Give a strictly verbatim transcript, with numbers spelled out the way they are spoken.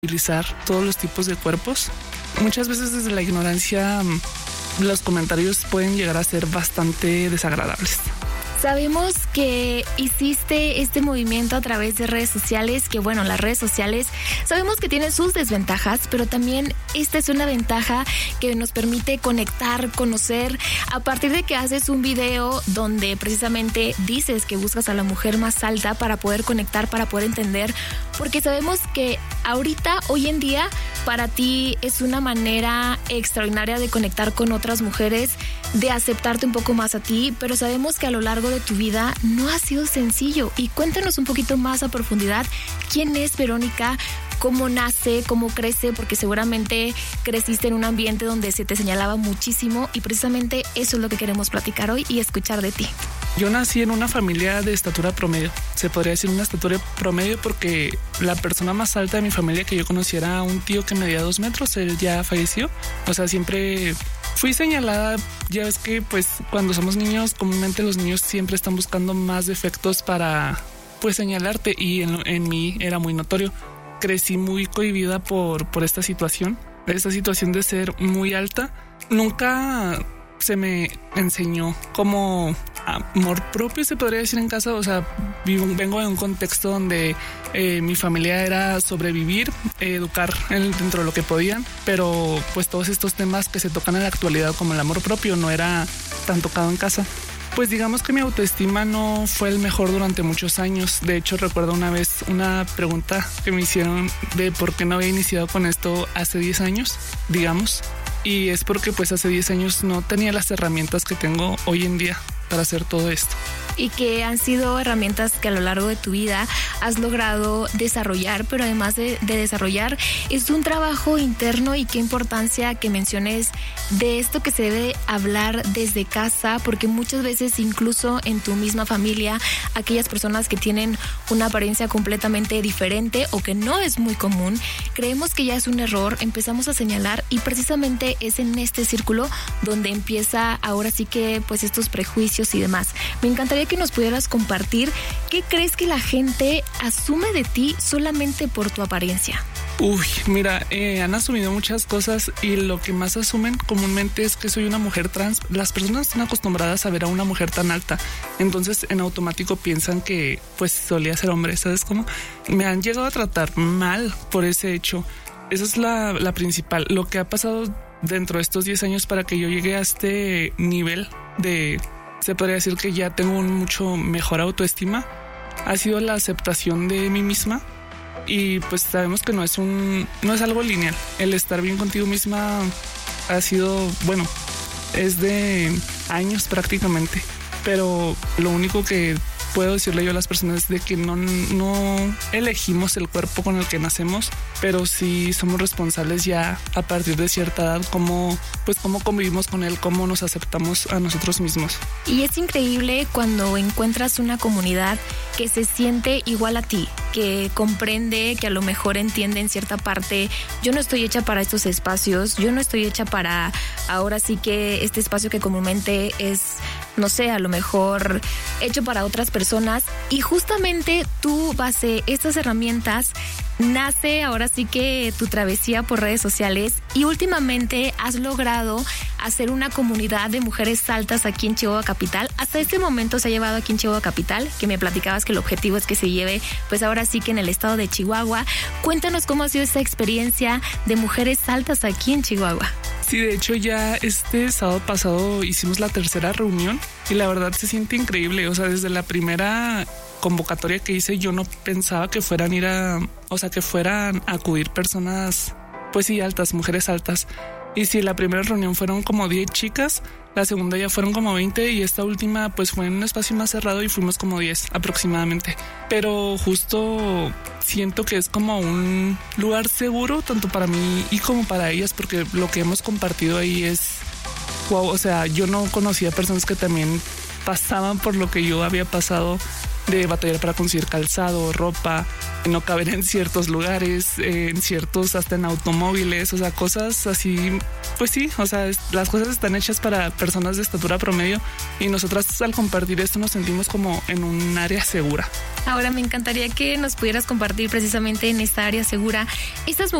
utilizar todos los tipos de cuerpos. Muchas veces desde la ignorancia los comentarios pueden llegar a ser bastante desagradables. Sabemos que hiciste este movimiento a través de redes sociales, que bueno, las redes sociales sabemos que tienen sus desventajas, pero también esta es una ventaja que nos permite conectar, conocer, a partir de que haces un video donde precisamente dices que buscas a la mujer más alta para poder conectar, para poder entender, porque sabemos que ahorita, hoy en día, para ti es una manera extraordinaria de conectar con otras mujeres, de aceptarte un poco más a ti, pero sabemos que a lo largo de tu vida no ha sido sencillo. Y cuéntanos un poquito más a profundidad quién es Verónica, cómo nace, cómo crece, porque seguramente creciste en un ambiente donde se te señalaba muchísimo y precisamente eso es lo que queremos platicar hoy y escuchar de ti. Yo nací en una familia de estatura promedio. Se podría decir una estatura promedio porque la persona más alta de mi familia que yo conocí era un tío que medía dos metros, él ya falleció. O sea, siempre fui señalada. Ya ves que pues cuando somos niños, comúnmente los niños siempre están buscando más defectos para pues señalarte y en, en mí era muy notorio. Crecí muy cohibida por, por esta situación, esta situación de ser muy alta. Nunca se me enseñó como amor propio, se podría decir en casa. O sea, vivo, vengo de un contexto donde eh, mi familia era sobrevivir, eh, educar en, dentro de lo que podían, pero pues todos estos temas que se tocan en la actualidad como el amor propio no era tan tocado en casa. Pues digamos que mi autoestima no fue el mejor durante muchos años. De hecho, recuerdo una vez una pregunta que me hicieron de por qué no había iniciado con esto hace diez años, digamos. Y es porque pues hace diez años no tenía las herramientas que tengo hoy en día para hacer todo esto. Y que han sido herramientas que a lo largo de tu vida has logrado desarrollar, pero además de, de desarrollar, es un trabajo interno y qué importancia que menciones de esto que se debe hablar desde casa, porque muchas veces incluso en tu misma familia, aquellas personas que tienen una apariencia completamente diferente o que no es muy común, creemos que ya es un error, empezamos a señalar y precisamente es en este círculo donde empieza ahora sí que pues estos prejuicios y demás. Me encantaría que nos pudieras compartir qué crees que la gente asume de ti solamente por tu apariencia. Uy, mira, eh, han asumido muchas cosas y lo que más asumen comúnmente es que soy una mujer trans. Las personas están acostumbradas a ver a una mujer tan alta, entonces en automático piensan que pues solía ser hombre, ¿sabes cómo? Me han llegado a tratar mal por ese hecho. Esa es la, la principal. Lo que ha pasado dentro de estos diez años para que yo llegue a este nivel de... se podría decir que ya tengo un mucho mejor autoestima, ha sido la aceptación de mí misma y pues sabemos que no es un no es algo lineal. El estar bien contigo misma ha sido, bueno, es de años prácticamente, pero lo único que puedo decirle yo a las personas es de que no, no elegimos el cuerpo con el que nacemos, pero sí somos responsables ya a partir de cierta edad, cómo, pues cómo convivimos con él, cómo nos aceptamos a nosotros mismos. Y es increíble cuando encuentras una comunidad que se siente igual a ti, que comprende, que a lo mejor entiende en cierta parte, yo no estoy hecha para estos espacios, yo no estoy hecha para ahora sí que este espacio que comúnmente es, no sé, a lo mejor hecho para otras personas. personas y justamente tú, base estas herramientas, nace ahora sí que tu travesía por redes sociales y últimamente has logrado hacer una comunidad de mujeres altas aquí en Chihuahua Capital. Hasta este momento se ha llevado aquí en Chihuahua Capital, que me platicabas que el objetivo es que se lleve pues ahora sí que en el estado de Chihuahua. Cuéntanos cómo ha sido esta experiencia de mujeres altas aquí en Chihuahua. Sí, de hecho ya este sábado pasado hicimos la tercera reunión y la verdad se siente increíble. O sea, desde la primera convocatoria que hice yo no pensaba que fueran ir a, o sea, que fueran a acudir personas, pues sí, altas, mujeres altas. Y sí, la primera reunión fueron como diez chicas, la segunda ya fueron como veinte y esta última pues fue en un espacio más cerrado y fuimos como diez aproximadamente. Pero justo siento que es como un lugar seguro tanto para mí y como para ellas, porque lo que hemos compartido ahí es wow. O sea, yo no conocía personas que también pasaban por lo que yo había pasado de batallar para conseguir calzado, ropa, no caber en ciertos lugares, en ciertos, hasta en automóviles, o sea, cosas así, pues sí, o sea, las cosas están hechas para personas de estatura promedio y nosotras al compartir esto nos sentimos como en un área segura. Ahora me encantaría que nos pudieras compartir precisamente en esta área segura estas